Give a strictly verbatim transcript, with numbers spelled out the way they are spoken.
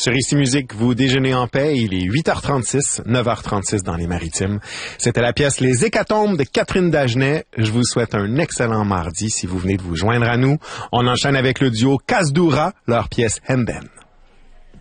Sur Ici Musique, vous déjeunez en paix. Il est huit heures trente-six, neuf heures trente-six dans les Maritimes. C'était la pièce Les Hécatombes de Catherine Dagenet. Je vous souhaite un excellent mardi si vous venez de vous joindre à nous. On enchaîne avec le duo Kasdoura, leur pièce Hemben.